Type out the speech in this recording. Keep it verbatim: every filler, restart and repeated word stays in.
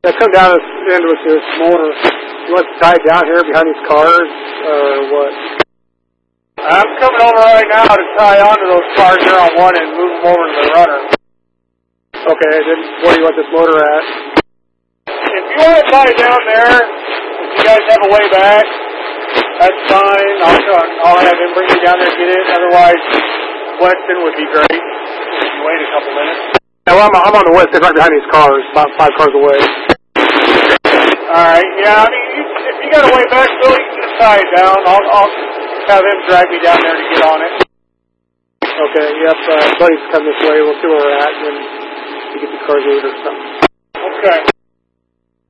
Yeah, come down this end with this motor. You want to tie it down here behind these cars, or what? I'm coming over right now to tie onto those cars here on one and move them over to the runner. Okay, then where do you want this motor at? If you want to tie it down there, if you guys have a way back, that's fine. I'll, I'll have him bring you down there and get it. Otherwise, Weston would be great if you wait a couple minutes. Yeah, well, I'm, I'm on the west end right behind these cars, about five cars away. Alright, yeah, I mean, you, if you got a way back, Bill, you can just tie it down. I'll, I'll have him drag me down there to get on it. Okay, yep, uh, buddies come this way. We'll see where we're at, and then we get the cars moved or something. Okay.